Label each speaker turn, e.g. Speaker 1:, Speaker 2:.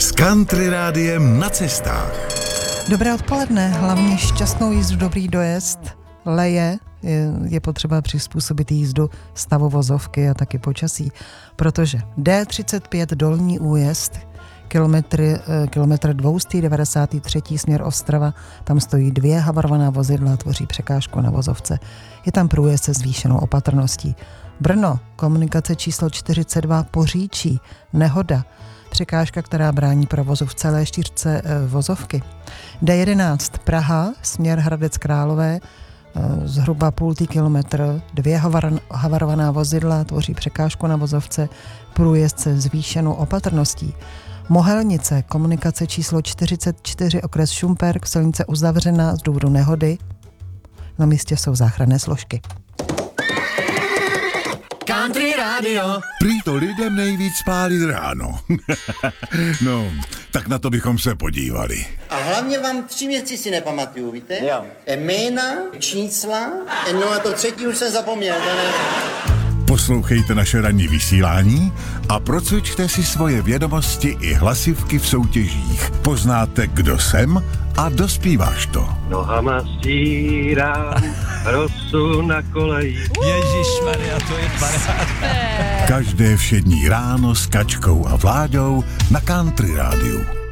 Speaker 1: s Country Rádiem na cestách.
Speaker 2: Dobré odpoledne, hlavně šťastnou jízdu, dobrý dojezd. Leje, je potřeba přizpůsobit jízdu stavu vozovky a taky počasí, protože D35 dolní újezd, kilometr 293 směr Ostrava, tam stojí 2 havarovaná vozidla, tvoří překážku na vozovce. Je tam průjezd se zvýšenou opatrností. Brno, komunikace číslo 42 Poříčí, nehoda, překážka, která brání provozu v celé šířce vozovky. D11 Praha, směr Hradec Králové, zhruba půl kilometr, 2 havarovaná vozidla, tvoří překážku na vozovce, průjezd se zvýšenou opatrností. Mohelnice, komunikace číslo 44, okres Šumperk, silnice uzavřená z důvodu nehody. Na místě jsou záchranné složky.
Speaker 3: Country Radio.
Speaker 1: Prý to lidem nejvíc pálí ráno. No, tak na to bychom se podívali.
Speaker 4: A hlavně vám 3 věci si nepamatuju, víte?
Speaker 3: Jo.
Speaker 4: Jména, čísla, no a to třetí už jsem zapomněl.
Speaker 1: Poslouchejte naše ranní vysílání a procvičte si svoje vědomosti i hlasivky v soutěžích. Poznáte, kdo jsem a dospíváš to.
Speaker 5: Nohama stírám rosu na koleji.
Speaker 3: Ježišmarja, to je paráda.
Speaker 1: Každé všední ráno s Kačkou a Vláďou na Country Rádiu.